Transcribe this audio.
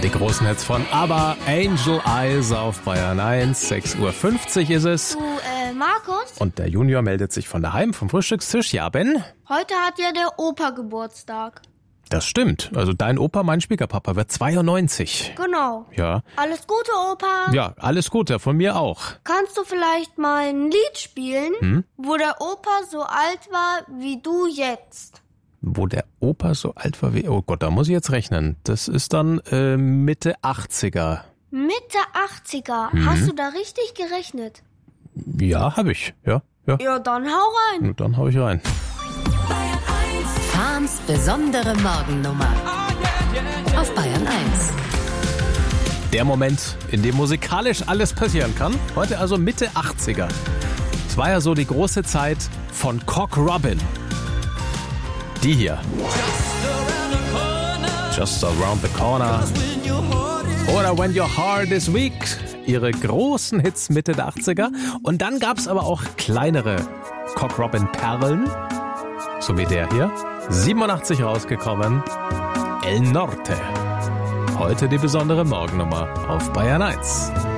Die großen Hits von ABBA, Angel Eyes auf Bayern 1. 6:50 Uhr ist es. Du, Markus? Und der Junior meldet sich von daheim vom Frühstückstisch. Ja, Ben? Heute hat ja der Opa Geburtstag. Das stimmt. Also dein Opa, mein Schwiegerpapa, wird 92. Genau. Ja. Alles Gute, Opa. Ja, alles Gute, von mir auch. Kannst du vielleicht mal ein Lied spielen, wo der Opa so alt war wie du jetzt? Wo der Opa so alt war wie... Oh Gott, da muss ich jetzt rechnen. Das ist dann Mitte 80er. Mitte 80er. Hast du da richtig gerechnet? Ja, habe ich. Ja. Ja, dann hau rein. Dann hau ich rein. Fahns besondere Morgennummer. Auf Bayern 1. Der Moment, in dem musikalisch alles passieren kann. Heute also Mitte 80er. Es war ja so die große Zeit von Cock Robin. Die hier. Just around the corner. Oder When Your Heart is Weak. Ihre großen Hits Mitte der 80er. Und dann gab es aber auch kleinere Cock Robin Perlen. So wie der hier. 87 rausgekommen. El Norte. Heute die besondere Morgennummer auf Bayern 1.